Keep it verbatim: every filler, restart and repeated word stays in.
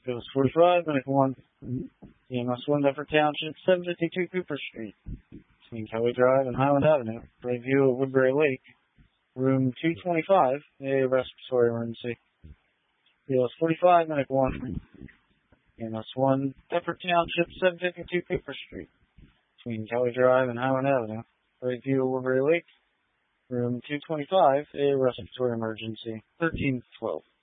Field forty-five, Medic one, E M S one, Deptford Township, seven fifty-two Cooper Street, between Kelly Drive and Highland Avenue, right view of Woodbury Lake, room two twenty-five, a respiratory emergency. Field forty-five, Medic one, E M S one, Deptford Township, seven fifty-two Cooper Street, between Kelly Drive and Highland Avenue, right view of Woodbury Lake, room two twenty-five, a respiratory emergency. thirteen twelve.